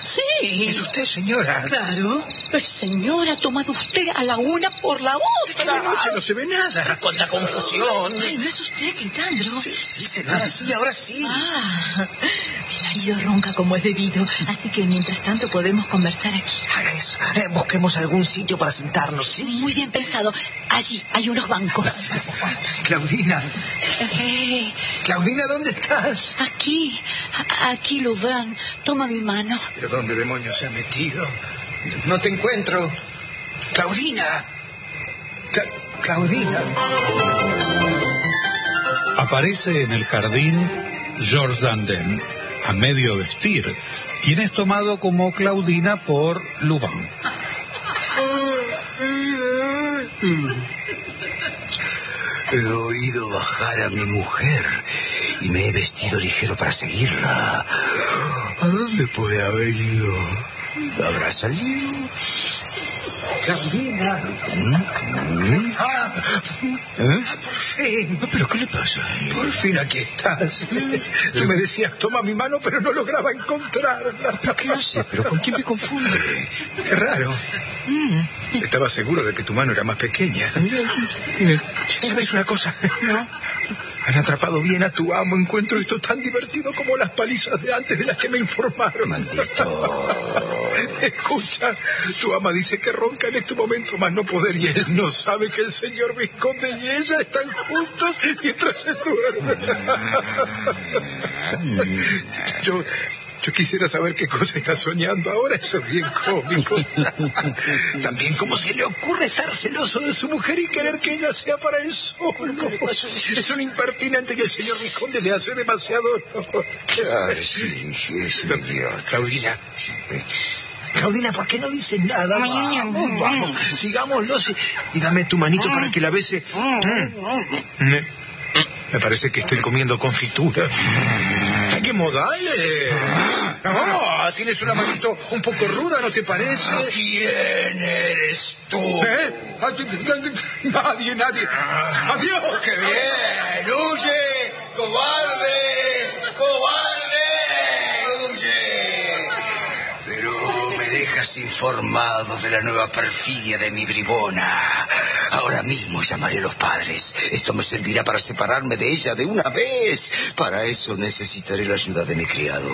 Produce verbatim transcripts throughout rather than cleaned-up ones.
Sí. ¿Es usted, señora? Claro. Pero, señora, ha tomado usted a la una por la otra. Es que de noche no se ve nada. Cuánta confusión. Ay, ¿no es usted, Clitandro? Sí, sí, señora, sí, ahora sí. Ah, mi marido ronca como es debido, así que mientras tanto podemos conversar aquí. Haga eso. Eh, busquemos algún sitio para sentarnos, ¿sí? Muy bien pensado. Allí hay unos bancos. Claudina. Eh, Claudina, ¿dónde estás? aquí, a- aquí, Louvain. Toma mi mano. ¿Pero dónde demonios se ha metido? No te encuentro. Claudina. Cla- Claudina. Aparece en el jardín Georges Dandin, a medio vestir, quien es tomado como Claudina por Louvain. He oído bajar a mi mujer y me he vestido ligero para seguirla. ¿A dónde puede haber ido? ¿Habrá salido? Claudina. ¿Mm? Ah, ¿Eh? por fin. ¿Pero qué le pasa? Por fin aquí estás. Tú me decías, toma mi mano, pero no lograba encontrarla. ¿Pero qué hace? ¿Pero con quién me confunde? Qué raro. Estaba seguro de que tu mano era más pequeña. ¿Sabes una cosa? ¿No? Han atrapado bien a tu amo. Encuentro esto tan divertido como las palizas de antes de las que me informaron. Maldito. Escucha, tu ama dice que ronca en este momento más no poder y él no sabe que el señor Vizconde y ella están juntos mientras se duerme. Yo... Yo quisiera saber qué cosa está soñando ahora. Eso es bien cómico. También cómo se le ocurre estar celoso de su mujer y querer que ella sea para él solo. Es un impertinente que el señor Vizconde le hace demasiado... Claro, sí, es un idiota. Claudina. Claudina, ¿por qué no dices nada? Vamos, vamos, sigámoslo. Sí. Y dame tu manito para que la bese. Mm. Me parece que estoy comiendo confitura. ¡Ay, qué modales! Oh, tienes una manito un poco ruda, ¿no te parece? ¿Quién eres tú? ¿Eh? Nadie, nadie. ¡Adiós! ¡Qué bien! ¡Huye! ¡Cobarde! ¡Cobarde! ¡Huye! Pero me dejas informado de la nueva perfidia de mi bribona. Ahora mismo llamaré a los padres. Esto me servirá para separarme de ella de una vez. Para eso necesitaré la ayuda de mi criado.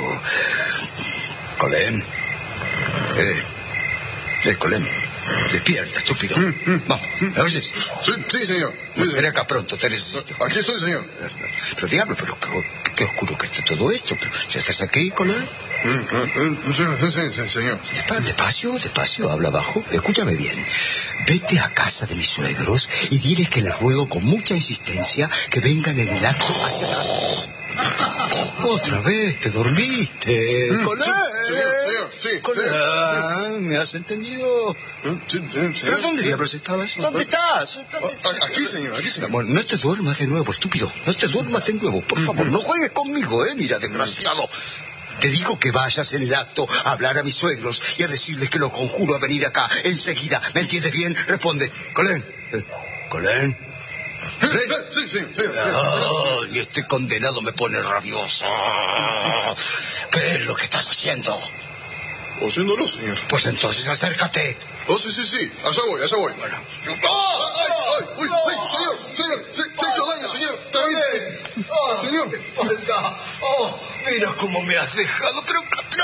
Colem. Eh. Eh, Colem. Despierta, estúpido. Mm, mm. Vamos, ¿me oyes? Sí, sí, señor. Bueno, ven acá pronto, te necesito. Aquí estoy, señor. Pero diablo, pero qué, qué oscuro que está todo esto. Pero, ¿ya estás aquí, Colem? Mm, mm, sí, sí, sí, señor. Despa- Despacio, despacio, habla bajo. Escúchame bien. Vete a casa de mis suegros y diles que les ruego con mucha insistencia que vengan en el acto hacia la... Otra vez, te dormiste. Mm, Colem. sí, señor, señor, sí, Colem. sí. Ah, ¿me has entendido? Mm, sí, sí, ¿Pero señor. dónde diablos estabas? ¿Dónde estás? ¿Dónde estás? A- Aquí, señor, aquí, señor. Amor, no te duermas de nuevo, estúpido. No te duermas de nuevo. Por favor, no juegues conmigo, ¿eh? Mira, desgraciado. Te digo que vayas en el acto a hablar a mis suegros y a decirles que lo conjuro a venir acá enseguida. ¿Me entiendes bien? Responde. Colén. Eh, Colén. Sí, sí, sí, señor, señor. Ay, este condenado me pone rabioso. ¿Qué es lo que estás haciendo? Haciéndolo, señor. Pues entonces acércate. Oh, sí, sí, sí. Allá voy, allá voy. Bueno. ¡Ay, ay! ¡Uy, uy! Señor, señor, se, se ha hecho daño, señor. Está bien. Señor. Espalda. Oh, mira cómo me has dejado. Pero,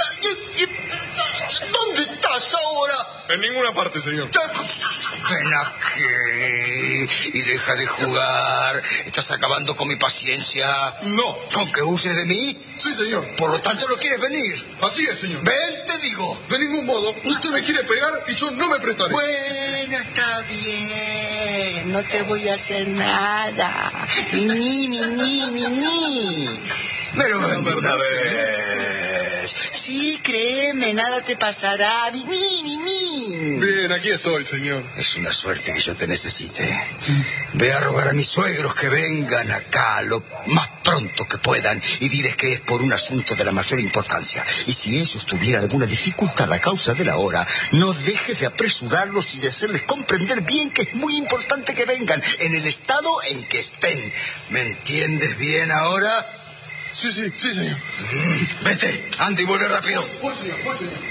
¿dónde estás ahora? En ninguna parte, señor. Ven aquí y deja de jugar. Estás acabando con mi paciencia. No. ¿Con que huyes de mí? Sí, señor. Por lo tanto, no quieres venir. Así es, señor. Ven, te digo. De ningún modo. Usted me quiere pegar y yo no me prestaré. Bueno, está bien. No te voy a hacer nada. Ni, ni, ni, ni, ni. Me lo ven de una vez. Sí, créeme, nada te pasará. Ni, ni, ni. Bien, aquí estoy, señor. Es una suerte que yo te necesite. Ve a rogar a mis suegros que vengan acá lo más pronto que puedan y diles que es por un asunto de la mayor importancia. Y si ellos tuvieran alguna dificultad a causa de la hora, no dejes de apresurarlos y de hacerles comprender bien que es muy importante que vengan en el estado en que estén. ¿Me entiendes bien ahora? Sí, sí, sí, señor. Vete, anda y vuelve rápido. Voy, señor, voy, señor.